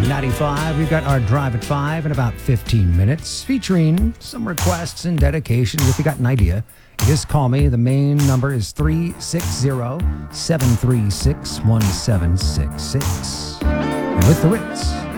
95. We've got our Drive at 5 in about 15 minutes, featuring some requests and dedications. If you got an idea, just call me. The main number is 360-736-1766. And with the Ritz,